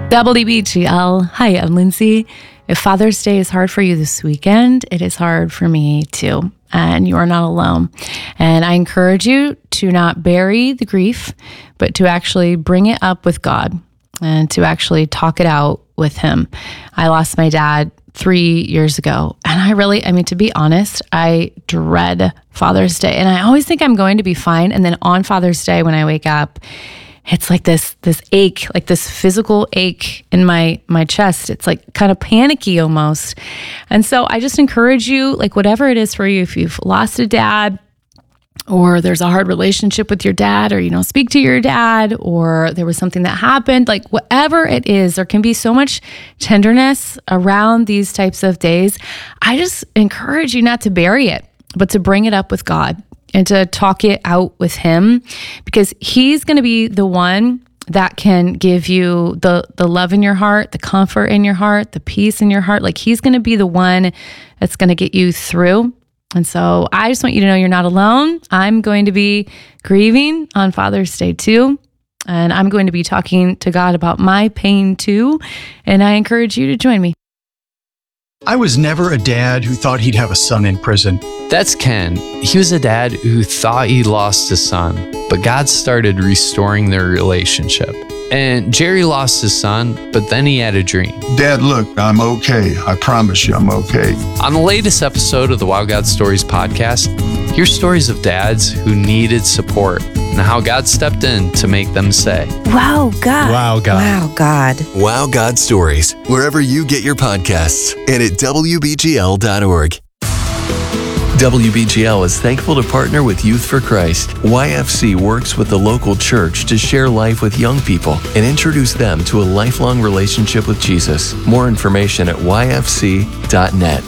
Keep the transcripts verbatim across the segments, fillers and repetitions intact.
W B G L. Hi, I'm Lindsay. If Father's Day is hard for you this weekend, it is hard for me too. And you are not alone. And I encourage you to not bury the grief, but to actually bring it up with God and to actually talk it out with Him. I lost my dad three years ago. And I really, I mean, to be honest, I dread Father's Day. And I always think I'm going to be fine. And then on Father's Day, when I wake up, it's like this this ache, like this physical ache in my my chest. It's like kind of panicky almost. And so I just encourage you, like whatever it is for you, if you've lost a dad, or there's a hard relationship with your dad, or you don't speak to your dad, or there was something that happened, like whatever it is, there can be so much tenderness around these types of days. I just encourage you not to bury it, but to bring it up with God and to talk it out with Him, because He's going to be the one that can give you the the love in your heart, the comfort in your heart, the peace in your heart. Like He's going to be the one that's going to get you through. And so I just want you to know you're not alone. I'm going to be grieving on Father's Day too. And I'm going to be talking to God about my pain too. And I encourage you to join me. I was never a dad who thought he'd have a son in prison. That's Ken. He was a dad who thought he lost his son, but God started restoring their relationship. And Jerry lost his son, but then he had a dream. Dad, look, I'm okay. I promise you I'm okay. On the latest episode of the Wow God Stories podcast, hear stories of dads who needed support and how God stepped in to make them say, Wow, God. Wow, God. Wow, God. Wow God Stories, wherever you get your podcasts and at W B G L dot org. W B G L is thankful to partner with Youth for Christ. Y F C works with the local church to share life with young people and introduce them to a lifelong relationship with Jesus. More information at Y F C dot net.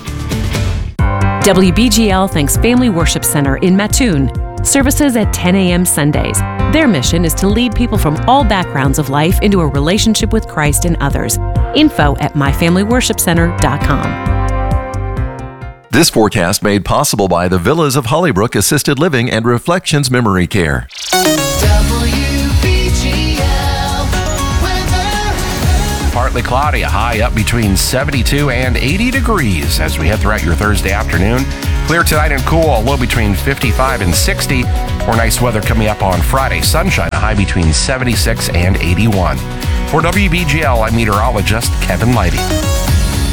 W B G L thanks Family Worship Center in Mattoon. Services at ten a.m. Sundays. Their mission is to lead people from all backgrounds of life into a relationship with Christ and others. Info at my family worship center dot com. This forecast made possible by the Villas of Hollybrook Assisted Living and Reflections Memory Care. W B G L weather. Partly cloudy, a high up between seventy-two and eighty degrees as we head throughout your Thursday afternoon. Clear tonight and cool, a low between fifty-five and sixty. More nice weather coming up on Friday. Sunshine, a high between seventy-six and eighty-one. For W B G L, I'm meteorologist Kevin Leidy.